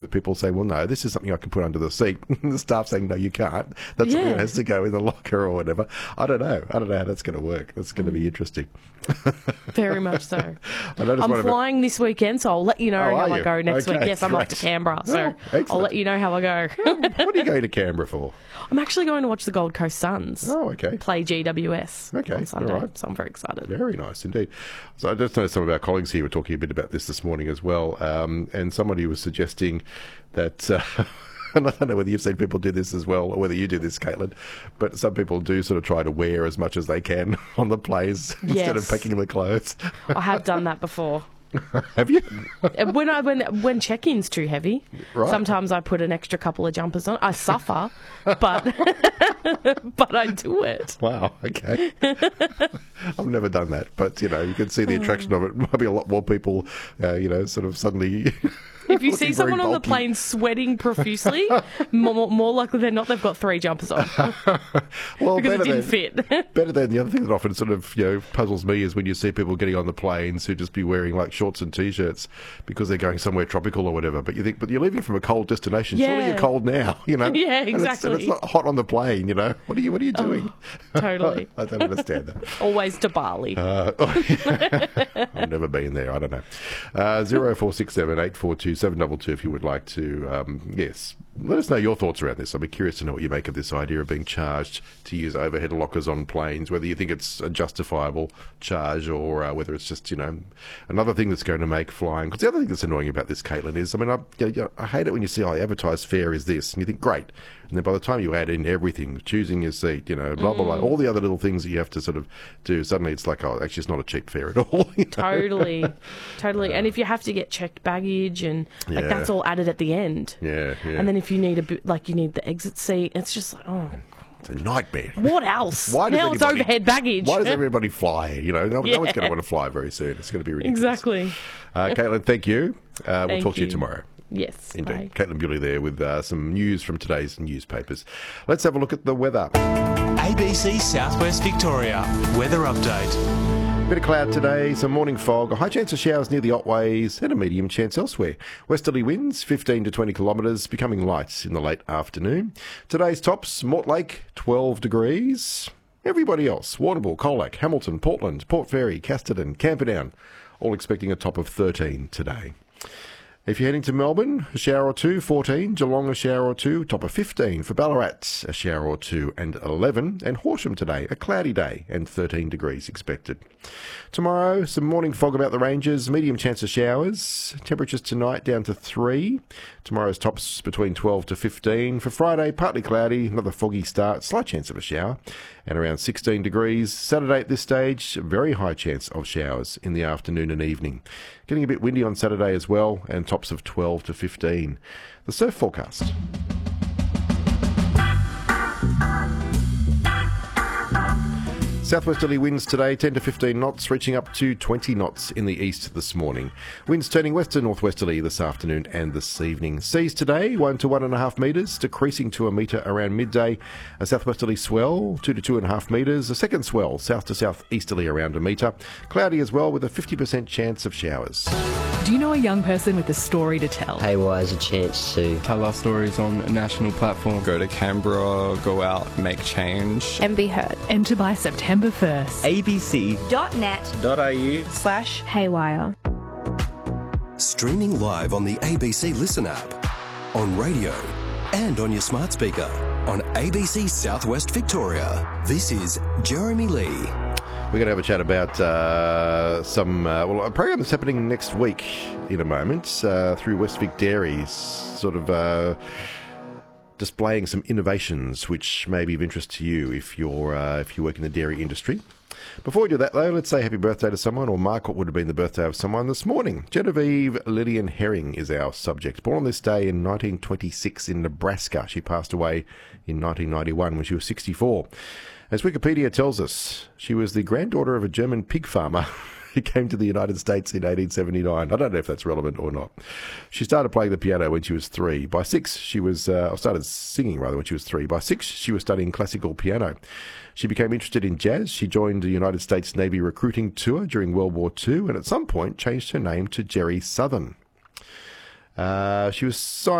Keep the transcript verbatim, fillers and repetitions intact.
that people say, well, no, this is something I can put under the seat. The staff saying, no, you can't. That's Yeah. something that has to go in the locker or whatever. I don't know. I don't know how that's going to work. That's going to be interesting. Very much so. I noticed I'm one of it- flying this weekend, so I'll let you know Oh, how are I you? go next Okay, week. Yes, I'm off great. to Canberra, so Oh, excellent. I'll let you know how I go. What are you going to Canberra for? I'm actually going to watch the Gold Coast Suns Oh, okay. play G W S Okay, on Sunday, all right. so I'm very excited. Very nice indeed. So I just know some of our colleagues here were talking a bit about this this morning as well, um, and somebody was suggesting that, uh, and I don't know whether you've seen people do this as well, or whether you do this, Caitlin, but some people do sort of try to wear as much as they can on the plays instead of Yes. packing the clothes. I have done that before. Have you? And When I when when check-in's too heavy, Right. sometimes I put an extra couple of jumpers on. I suffer, but but I do it. Wow, okay. I've never done that, but, you know, you can see the attraction of it. Might be a lot more people, uh, you know, sort of suddenly... If you looking see very someone on the bulky. plane sweating profusely, more, more likely than not, they've got three jumpers on Well, because better it didn't than, fit. Better than the other thing that often sort of, you know, puzzles me is when you see people getting on the planes who just be wearing like shorts and t-shirts because they're going somewhere tropical or whatever. But you think, but you're leaving from a cold destination. Surely Yeah. you're cold now, you know? Yeah, And it's, and exactly. it's not hot on the plane, you know? What are you, what are you doing? Totally. I don't understand that. Always to Bali. Uh, I've never been there. I don't know. Uh, zero four six seven eight four two seven two two if you would like to, um, yes, let us know your thoughts around this. I'd be curious to know what you make of this idea of being charged to use overhead lockers on planes, whether you think it's a justifiable charge or uh, whether it's just, you know, another thing that's going to make flying. Because the other thing that's annoying about this, Caitlin, is, I mean, I, you know, I hate it when you see, oh, advertised fare is this, and you think, great. And then by the time you add in everything, choosing your seat, you know, blah, blah, blah, all the other little things that you have to sort of do, suddenly it's like, oh, actually, it's not a cheap fare at all. You know? Totally, totally. And if you have to get checked baggage and like Yeah. that's all added at the end. Yeah, yeah. And then if you need a bit, like you need the exit seat, it's just like, oh, It's a nightmare. what else? Why does now it's anybody- overhead baggage. Why does everybody fly? You know, no, no Yeah. one's going to want to fly very soon. It's going to be ridiculous. Exactly. Uh, Caitlin, thank you. Uh, we'll Thank talk to you you. tomorrow. Yes. Indeed. bye. Caitlin Bewley there with uh, some news from today's newspapers. Let's have a look at the weather. A B C Southwest Victoria. Weather update. Bit of cloud today, some morning fog, a high chance of showers near the Otways and a medium chance elsewhere. Westerly winds fifteen to twenty kilometres, becoming light in the late afternoon. Today's tops, Mortlake twelve degrees. Everybody else, Warrnambool, Colac, Hamilton, Portland, Port Fairy, Casterton, Camperdown, all expecting a top of thirteen today. If you're heading to Melbourne, a shower or two, fourteen. Geelong, a shower or two, top of fifteen. For Ballarat, a shower or two and eleven. And Horsham today, a cloudy day and thirteen degrees expected. Tomorrow, some morning fog about the ranges, medium chance of showers. Temperatures tonight down to three. Tomorrow's tops between twelve to fifteen. For Friday, partly cloudy, another foggy start, slight chance of a shower, and around sixteen degrees. Saturday at this stage, very high chance of showers in the afternoon and evening. Getting a bit windy on Saturday as well, and tops of twelve to fifteen. The surf forecast. Southwesterly winds today, ten to fifteen knots, reaching up to twenty knots in the east this morning. Winds turning west to northwesterly this afternoon and this evening. Seas today, one to one and a half metres, decreasing to a metre around midday. A southwesterly swell, two to two and a half metres. A second swell, south to southeasterly around a metre. Cloudy as well, with a fifty percent chance of showers. Do you know a young person with a story to tell? Haywire is a chance to tell our stories on a national platform. Go to Canberra, go out, make change. And be heard. Enter by September first. abc.net.au slash haywire. Streaming live on the A B C Listen app, on radio, and on your smart speaker on A B C Southwest Victoria. This is Jeremy Lee. We're going to have a chat about uh, some, uh, well, a program that's happening next week in a moment uh, through West Vic Dairies, sort of uh, displaying some innovations which may be of interest to you if you're uh, if you work in the dairy industry. Before we do that, though, let's say happy birthday to someone, or mark what would have been the birthday of someone this morning. Genevieve Lillian Herring is our subject. Born on this day in nineteen twenty-six in Nebraska. She passed away in nineteen ninety-one when she was sixty-four. As Wikipedia tells us, she was the granddaughter of a German pig farmer who came to the United States in eighteen seventy-nine. I don't know if that's relevant or not. She started playing the piano when she was three. By six, she was, uh, or started singing rather when she was three. By six, she was studying classical piano. She became interested in jazz. She joined the United States Navy recruiting tour during World War Two, and at some point changed her name to Jerry Southern. Uh, she was signed